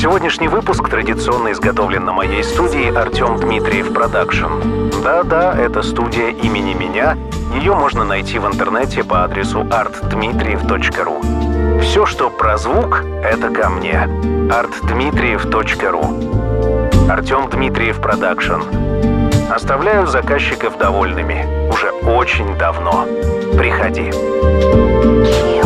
Сегодняшний выпуск традиционно изготовлен на моей студии Артем Дмитриев Продакшн. Да-да, это студия имени меня. Ее можно найти в интернете по адресу artdmitriev.ru. Все, что про звук, это ко мне. artdmitriev.ru. Артем Дмитриев Продакшн. Оставляю заказчиков довольными. Уже очень давно. Приходи.